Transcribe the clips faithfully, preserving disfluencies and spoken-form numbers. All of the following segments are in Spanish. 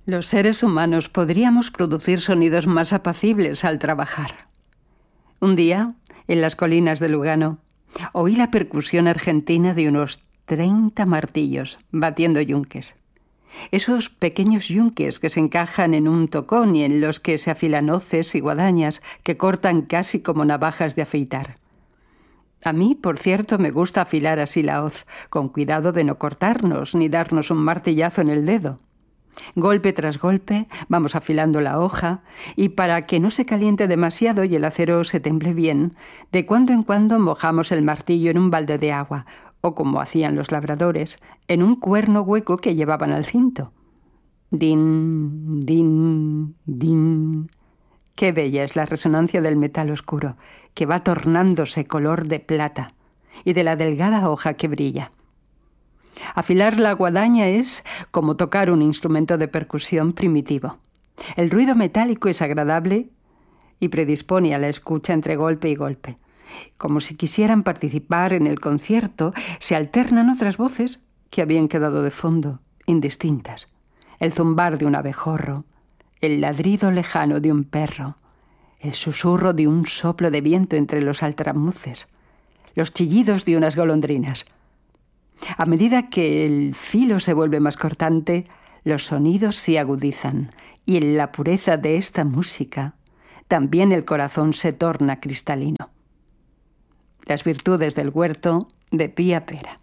Los seres humanos podríamos producir sonidos más apacibles al trabajar. Un día, en las colinas de Lugano, oí la percusión argentina de unos treinta martillos batiendo yunques. Esos pequeños yunques que se encajan en un tocón y en los que se afilan hoces y guadañas que cortan casi como navajas de afeitar. A mí, por cierto, me gusta afilar así la hoz, con cuidado de no cortarnos ni darnos un martillazo en el dedo. Golpe tras golpe vamos afilando la hoja y para que no se caliente demasiado y el acero se temple bien, de cuando en cuando mojamos el martillo en un balde de agua o, como hacían los labradores, en un cuerno hueco que llevaban al cinto. Din, din, din. Qué bella es la resonancia del metal oscuro, que va tornándose color de plata, y de la delgada hoja que brilla. Afilar la guadaña es como tocar un instrumento de percusión primitivo. El ruido metálico es agradable y predispone a la escucha entre golpe y golpe. Como si quisieran participar en el concierto, se alternan otras voces que habían quedado de fondo, indistintas. El zumbar de un abejorro, el ladrido lejano de un perro, el susurro de un soplo de viento entre los altramuces, los chillidos de unas golondrinas. A medida que el filo se vuelve más cortante, los sonidos se agudizan, y en la pureza de esta música también el corazón se torna cristalino. Las virtudes del huerto de Pía Pera.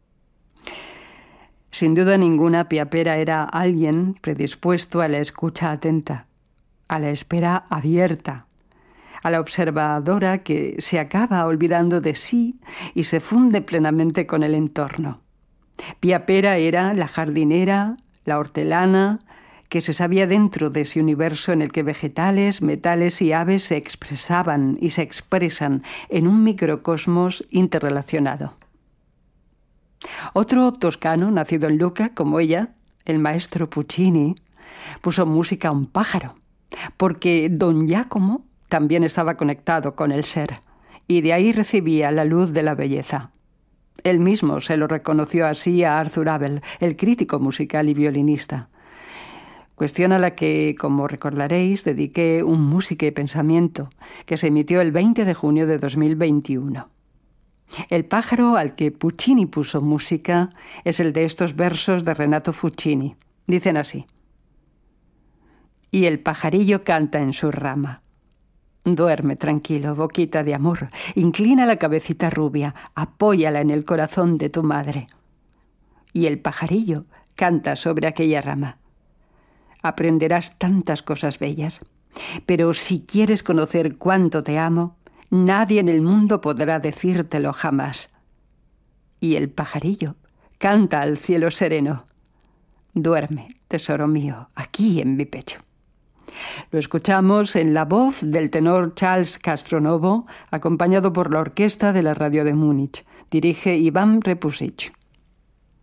Sin duda ninguna, Pía Pera era alguien predispuesto a la escucha atenta, a la espera abierta, a la observadora que se acaba olvidando de sí y se funde plenamente con el entorno. Pía Pera era la jardinera, la hortelana, que se sabía dentro de ese universo en el que vegetales, metales y aves se expresaban y se expresan en un microcosmos interrelacionado. Otro toscano, nacido en Lucca, como ella, el maestro Puccini, puso música a un pájaro, porque don Giacomo también estaba conectado con el ser, y de ahí recibía la luz de la belleza. Él mismo se lo reconoció así a Arthur Abel, el crítico musical y violinista. Cuestión a la que, como recordaréis, dediqué un Música y Pensamiento, que se emitió el veinte de junio de dos mil veintiuno. El pájaro al que Puccini puso música es el de estos versos de Renato Fucini. Dicen así: y el pajarillo canta en su rama. Duerme tranquilo, boquita de amor, inclina la cabecita rubia, apóyala en el corazón de tu madre. Y el pajarillo canta sobre aquella rama. Aprenderás tantas cosas bellas, pero si quieres conocer cuánto te amo, nadie en el mundo podrá decírtelo jamás. Y el pajarillo canta al cielo sereno. Duerme, tesoro mío, aquí en mi pecho. Lo escuchamos en la voz del tenor Charles Castronovo, acompañado por la orquesta de la radio de Múnich. Dirige Iván Repusic.